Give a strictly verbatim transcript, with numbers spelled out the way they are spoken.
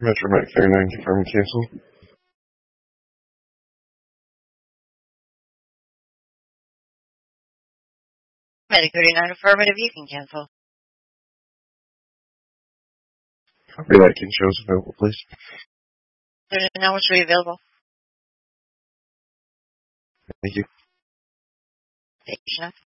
Metro Mike thirty-nine confirm cancel. Medic thirty-nine affirmative, you can cancel. Copy that. Can show us available, please. thirty-nine will show you available. Thank you. Patient.